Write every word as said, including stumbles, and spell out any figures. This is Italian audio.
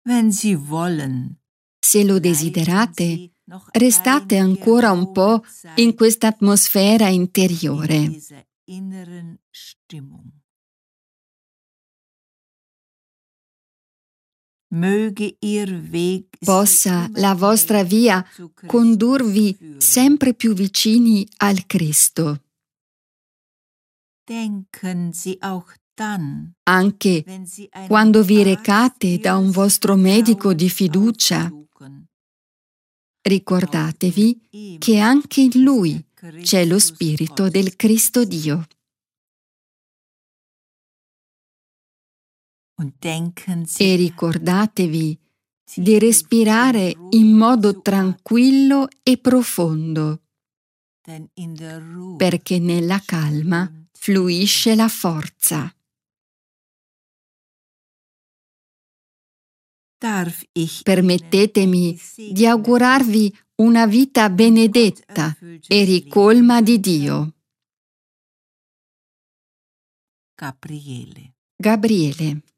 Wenn Sie wollen, Se lo desiderate, restate ancora un po' in questa atmosfera interiore. Possa la vostra via condurvi sempre più vicini al Cristo. Anche quando vi recate da un vostro medico di fiducia, ricordatevi che anche in Lui c'è lo Spirito del Cristo Dio. E ricordatevi di respirare in modo tranquillo e profondo, perché nella calma fluisce la forza. Permettetemi di augurarvi una vita benedetta e ricolma di Dio. Gabriele. Gabriele.